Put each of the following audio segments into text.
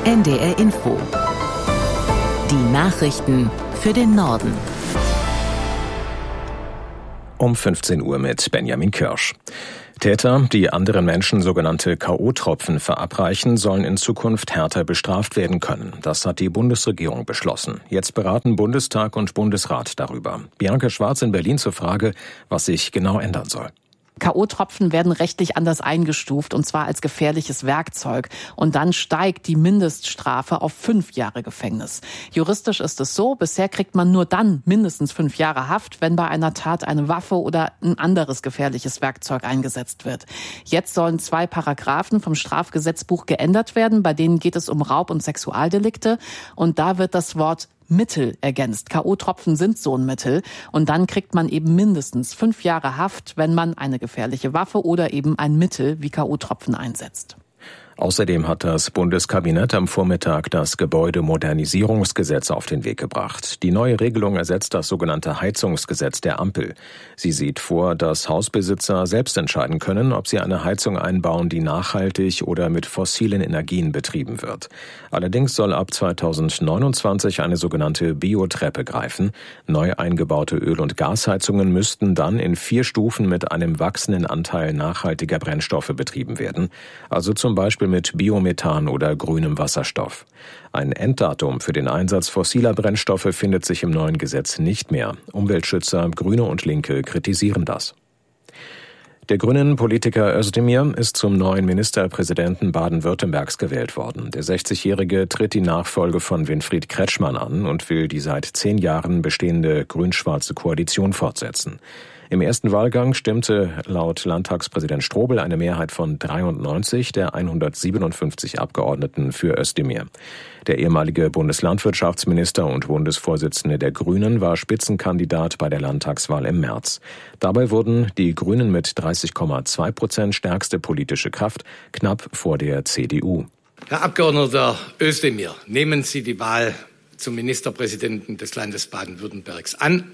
NDR Info. Die Nachrichten für den Norden. Um 15 Uhr mit Benjamin Kirsch. Täter, die anderen Menschen sogenannte K.O.-Tropfen verabreichen, sollen in Zukunft härter bestraft werden können. Das hat die Bundesregierung beschlossen. Jetzt beraten Bundestag und Bundesrat darüber. Bianca Schwarz in Berlin zur Frage, was sich genau ändern soll. K.O.-Tropfen werden rechtlich anders eingestuft, und zwar als gefährliches Werkzeug. Und dann steigt die Mindeststrafe auf 5 Jahre Gefängnis. Juristisch ist es so, bisher kriegt man nur dann mindestens 5 Jahre Haft, wenn bei einer Tat eine Waffe oder ein anderes gefährliches Werkzeug eingesetzt wird. Jetzt sollen 2 Paragraphen vom Strafgesetzbuch geändert werden, bei denen geht es um Raub- und Sexualdelikte. Und da wird das Wort Mittel ergänzt. K.O.-Tropfen sind so ein Mittel. Und dann kriegt man eben mindestens 5 Jahre Haft, wenn man eine gefährliche Waffe oder eben ein Mittel wie K.O.-Tropfen einsetzt. Außerdem hat das Bundeskabinett am Vormittag das Gebäudemodernisierungsgesetz auf den Weg gebracht. Die neue Regelung ersetzt das sogenannte Heizungsgesetz der Ampel. Sie sieht vor, dass Hausbesitzer selbst entscheiden können, ob sie eine Heizung einbauen, die nachhaltig oder mit fossilen Energien betrieben wird. Allerdings soll ab 2029 eine sogenannte Biotreppe greifen. Neu eingebaute Öl- und Gasheizungen müssten dann in 4 Stufen mit einem wachsenden Anteil nachhaltiger Brennstoffe betrieben werden. Also zum Beispiel mit Biomethan oder grünem Wasserstoff. Ein Enddatum für den Einsatz fossiler Brennstoffe findet sich im neuen Gesetz nicht mehr. Umweltschützer, Grüne und Linke kritisieren das. Der Grünen-Politiker Özdemir ist zum neuen Ministerpräsidenten Baden-Württembergs gewählt worden. Der 60-Jährige tritt die Nachfolge von Winfried Kretschmann an und will die seit 10 Jahren bestehende grün-schwarze Koalition fortsetzen. Im ersten Wahlgang stimmte laut Landtagspräsident Strobel eine Mehrheit von 93 der 157 Abgeordneten für Özdemir. Der ehemalige Bundeslandwirtschaftsminister und Bundesvorsitzende der Grünen war Spitzenkandidat bei der Landtagswahl im März. Dabei wurden die Grünen mit 30,2% stärkste politische Kraft, knapp vor der CDU. Herr Abgeordneter Özdemir, nehmen Sie die Wahl zum Ministerpräsidenten des Landes Baden-Württembergs an?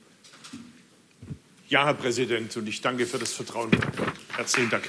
Ja, Herr Präsident, und ich danke für das Vertrauen. Herzlichen Dank.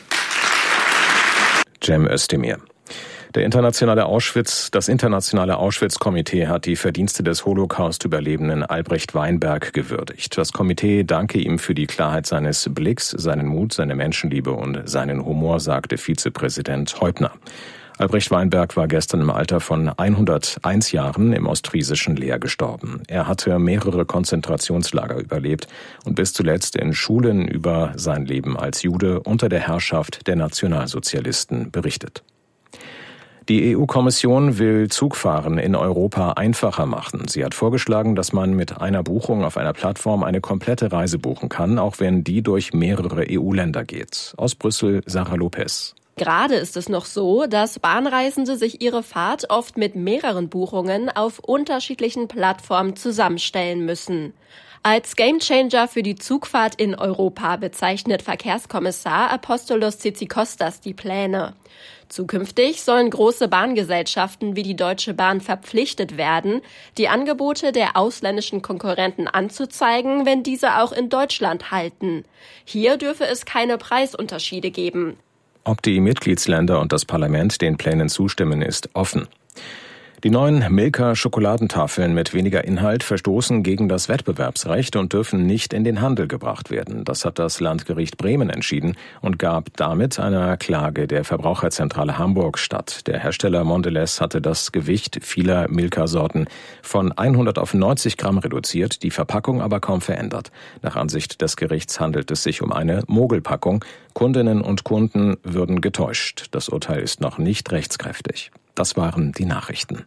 Cem Özdemir. Das internationale Auschwitz-Komitee hat die Verdienste des Holocaust-Überlebenden Albrecht Weinberg gewürdigt. Das Komitee danke ihm für die Klarheit seines Blicks, seinen Mut, seine Menschenliebe und seinen Humor, sagte Vizepräsident Heubner. Albrecht Weinberg war gestern im Alter von 101 Jahren im ostfriesischen Leer gestorben. Er hatte mehrere Konzentrationslager überlebt und bis zuletzt in Schulen über sein Leben als Jude unter der Herrschaft der Nationalsozialisten berichtet. Die EU-Kommission will Zugfahren in Europa einfacher machen. Sie hat vorgeschlagen, dass man mit einer Buchung auf einer Plattform eine komplette Reise buchen kann, auch wenn die durch mehrere EU-Länder geht. Aus Brüssel, Sarah Lopez. Gerade ist es noch so, dass Bahnreisende sich ihre Fahrt oft mit mehreren Buchungen auf unterschiedlichen Plattformen zusammenstellen müssen. Als Gamechanger für die Zugfahrt in Europa bezeichnet Verkehrskommissar Apostolos Tzitzikostas die Pläne. Zukünftig sollen große Bahngesellschaften wie die Deutsche Bahn verpflichtet werden, die Angebote der ausländischen Konkurrenten anzuzeigen, wenn diese auch in Deutschland halten. Hier dürfe es keine Preisunterschiede geben. Ob die Mitgliedsländer und das Parlament den Plänen zustimmen, ist offen. Die neuen Milka-Schokoladentafeln mit weniger Inhalt verstoßen gegen das Wettbewerbsrecht und dürfen nicht in den Handel gebracht werden. Das hat das Landgericht Bremen entschieden und gab damit einer Klage der Verbraucherzentrale Hamburg statt. Der Hersteller Mondelez hatte das Gewicht vieler Milka-Sorten von 100 auf 90 Gramm reduziert, die Verpackung aber kaum verändert. Nach Ansicht des Gerichts handelt es sich um eine Mogelpackung. Kundinnen und Kunden würden getäuscht. Das Urteil ist noch nicht rechtskräftig. Das waren die Nachrichten.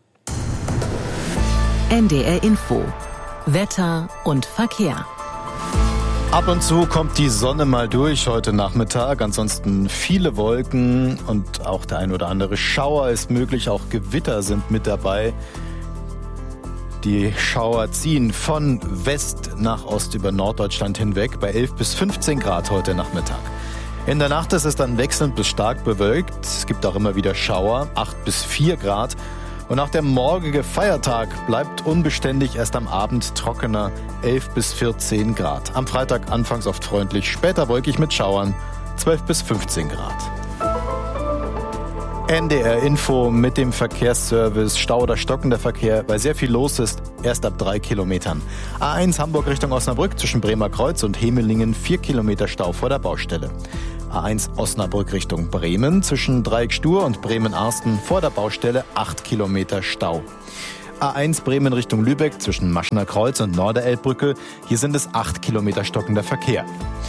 NDR Info. Wetter und Verkehr. Ab und zu kommt die Sonne mal durch heute Nachmittag, ansonsten viele Wolken und auch der ein oder andere Schauer ist möglich, auch Gewitter sind mit dabei. Die Schauer ziehen von West nach Ost über Norddeutschland hinweg bei 11 bis 15 Grad heute Nachmittag. In der Nacht ist es dann wechselnd bis stark bewölkt. Es gibt auch immer wieder Schauer, 8 bis 4 Grad. Und auch der morgige Feiertag bleibt unbeständig, erst am Abend trockener, 11 bis 14 Grad. Am Freitag anfangs oft freundlich, später wolkig mit Schauern, 12 bis 15 Grad. NDR Info mit dem Verkehrsservice. Stau oder stockender Verkehr, weil sehr viel los ist, erst ab 3 Kilometern. A1 Hamburg Richtung Osnabrück zwischen Bremer Kreuz und Hemelingen 4 Kilometer Stau vor der Baustelle. A1 Osnabrück Richtung Bremen zwischen Dreieck-Stur und Bremen-Arsten vor der Baustelle 8 Kilometer Stau. A1 Bremen Richtung Lübeck zwischen Maschener Kreuz und Norderelbbrücke. Hier sind es 8 Kilometer stockender Verkehr.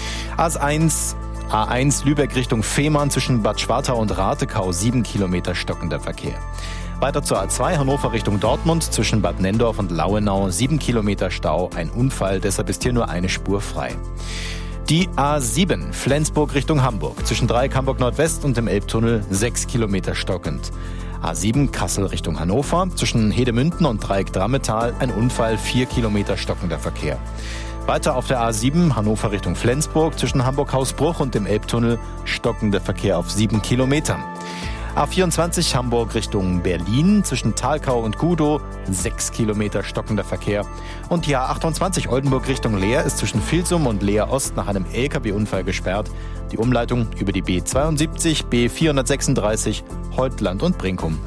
A1 Lübeck Richtung Fehmarn zwischen Bad Schwartau und Ratekau 7 Kilometer stockender Verkehr. Weiter zur A2 Hannover Richtung Dortmund zwischen Bad Nendorf und Lauenau 7 Kilometer Stau. Ein Unfall, deshalb ist hier nur eine Spur frei. Die A7 Flensburg Richtung Hamburg zwischen Dreieck Hamburg Nordwest und dem Elbtunnel 6 Kilometer stockend. A7 Kassel Richtung Hannover zwischen Hedemünden und Dreieck Drammetal ein Unfall, 4 Kilometer stockender Verkehr. Weiter auf der A7 Hannover Richtung Flensburg zwischen Hamburg-Hausbruch und dem Elbtunnel stockender Verkehr auf 7 Kilometern. A24 Hamburg Richtung Berlin zwischen Thalkau und Gudow 6 Kilometer stockender Verkehr. Und die A28 Oldenburg Richtung Leer ist zwischen Vilsum und Leer Ost nach einem LKW-Unfall gesperrt. Die Umleitung über die B72, B436, Heutland und Brinkum.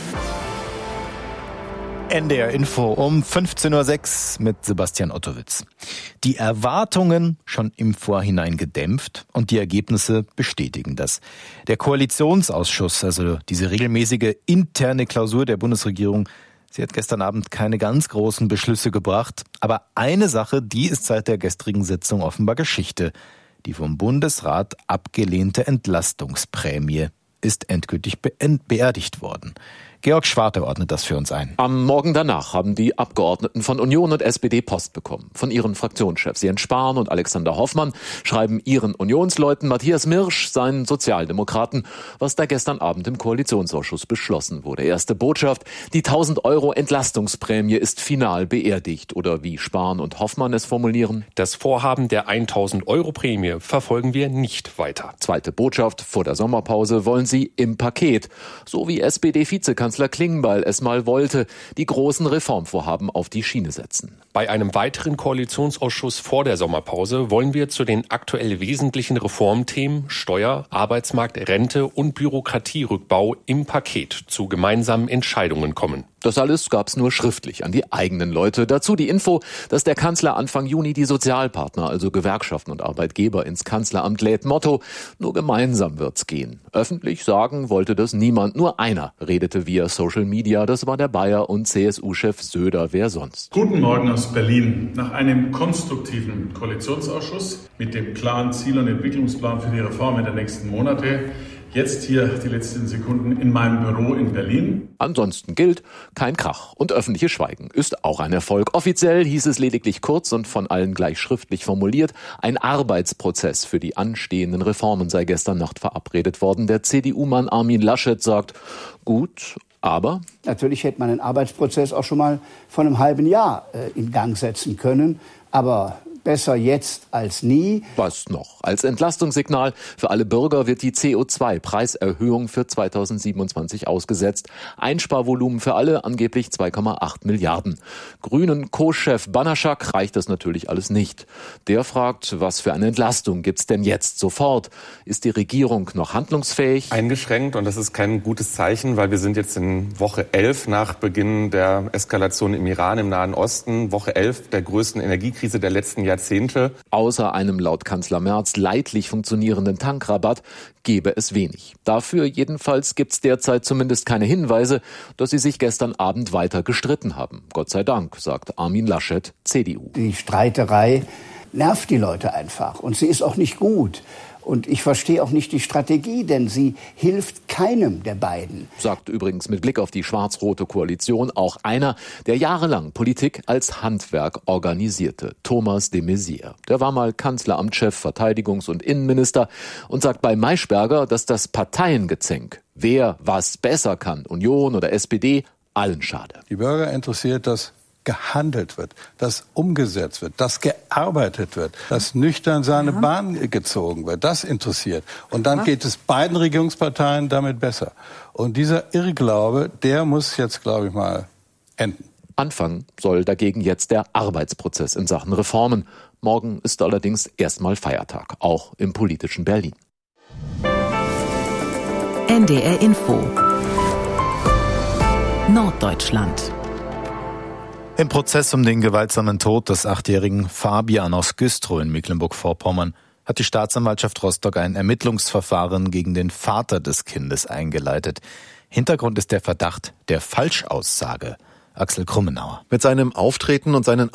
NDR Info um 15.06 Uhr mit Sebastian Ottowitz. Die Erwartungen schon im Vorhinein gedämpft und die Ergebnisse bestätigen das. Der Koalitionsausschuss, also diese regelmäßige interne Klausur der Bundesregierung, sie hat gestern Abend keine ganz großen Beschlüsse gebracht. Aber eine Sache, die ist seit der gestrigen Sitzung offenbar Geschichte. Die vom Bundesrat abgelehnte Entlastungsprämie ist endgültig beerdigt worden. Georg Schwarte ordnet das für uns ein. Am Morgen danach haben die Abgeordneten von Union und SPD Post bekommen. Von ihren Fraktionschefs Jens Spahn und Alexander Hoffmann schreiben ihren Unionsleuten Matthias Mirsch, seinen Sozialdemokraten, was da gestern Abend im Koalitionsausschuss beschlossen wurde. Erste Botschaft, die 1.000 € Entlastungsprämie ist final beerdigt. Oder wie Spahn und Hoffmann es formulieren: Das Vorhaben der 1.000 € Prämie verfolgen wir nicht weiter. Zweite Botschaft, vor der Sommerpause wollen sie im Paket, so wie SPD-Vizekanzler Klingbeil es mal wollte, die großen Reformvorhaben auf die Schiene setzen. Bei einem weiteren Koalitionsausschuss vor der Sommerpause wollen wir zu den aktuell wesentlichen Reformthemen Steuer, Arbeitsmarkt, Rente und Bürokratierückbau im Paket zu gemeinsamen Entscheidungen kommen. Das alles gab's nur schriftlich an die eigenen Leute. Dazu die Info, dass der Kanzler Anfang Juni die Sozialpartner, also Gewerkschaften und Arbeitgeber, ins Kanzleramt lädt. Motto: Nur gemeinsam wird's gehen. Öffentlich sagen wollte das niemand. Nur einer redete via Social Media. Das war der Bayer- und CSU-Chef Söder. Wer sonst? Guten Morgen aus Berlin. Nach einem konstruktiven Koalitionsausschuss mit dem klaren Ziel- und Entwicklungsplan für die Reformen der nächsten Monate jetzt hier die letzten Sekunden in meinem Büro in Berlin. Ansonsten gilt kein Krach. Und öffentliches Schweigen ist auch ein Erfolg. Offiziell hieß es lediglich kurz und von allen gleich schriftlich formuliert: Ein Arbeitsprozess für die anstehenden Reformen sei gestern Nacht verabredet worden. Der CDU-Mann Armin Laschet sagt: Gut, aber natürlich hätte man einen Arbeitsprozess auch schon mal vor einem halben Jahr in Gang setzen können. Aber besser jetzt als nie. Was noch? Als Entlastungssignal für alle Bürger wird die CO2-Preiserhöhung für 2027 ausgesetzt. Einsparvolumen für alle angeblich 2,8 Milliarden. Grünen Co-Chef Banaschak reicht das natürlich alles nicht. Der fragt, was für eine Entlastung gibt's denn jetzt sofort? Ist die Regierung noch handlungsfähig? Eingeschränkt, und das ist kein gutes Zeichen, weil wir sind jetzt in Woche 11 nach Beginn der Eskalation im Iran, im Nahen Osten. Woche 11 der größten Energiekrise der letzten Jahrzehnte. Außer einem laut Kanzler Merz leidlich funktionierenden Tankrabatt gäbe es wenig. Dafür jedenfalls gibt's derzeit zumindest keine Hinweise, dass sie sich gestern Abend weiter gestritten haben. Gott sei Dank, sagt Armin Laschet, CDU. Die Streiterei nervt die Leute einfach und sie ist auch nicht gut. Und ich verstehe auch nicht die Strategie, denn sie hilft keinem der beiden. Sagt übrigens mit Blick auf die schwarz-rote Koalition auch einer, der jahrelang Politik als Handwerk organisierte, Thomas de Maizière. Der war mal Kanzleramtschef, Verteidigungs- und Innenminister und sagt bei Maischberger, dass das Parteiengezänk, wer was besser kann, Union oder SPD, allen schade. Die Bürger interessiert das gehandelt wird, dass umgesetzt wird, dass gearbeitet wird, dass nüchtern seine Bahn gezogen wird. Das interessiert. Und dann geht es beiden Regierungsparteien damit besser. Und dieser Irrglaube, der muss jetzt, glaube ich mal, enden. Anfangen soll dagegen jetzt der Arbeitsprozess in Sachen Reformen. Morgen ist allerdings erstmal Feiertag, auch im politischen Berlin. NDR Info Norddeutschland. Im Prozess um den gewaltsamen Tod des 8-jährigen Fabian aus Güstrow in Mecklenburg-Vorpommern hat die Staatsanwaltschaft Rostock ein Ermittlungsverfahren gegen den Vater des Kindes eingeleitet. Hintergrund ist der Verdacht der Falschaussage. Axel Krummenauer. Mit seinem Auftreten und seinen